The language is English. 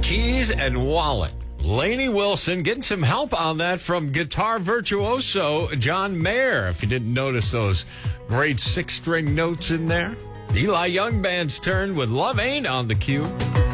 Keys and wallet. Lainey Wilson getting some help on that from guitar virtuoso John Mayer. If you didn't notice those great 6-string notes in there. Eli Young Band's turn with Love Ain't on the cue.